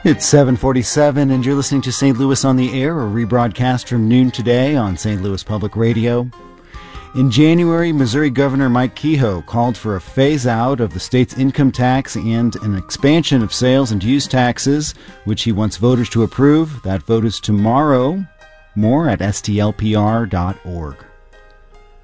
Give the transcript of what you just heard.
It's 7:47, and you're listening to St. Louis on the Air, a rebroadcast from noon today on St. Louis Public Radio. In January, Missouri Governor Mike Kehoe called for a phase-out of the state's income tax and an expansion of sales and use taxes, which he wants voters to approve. That vote is tomorrow. More at stlpr.org.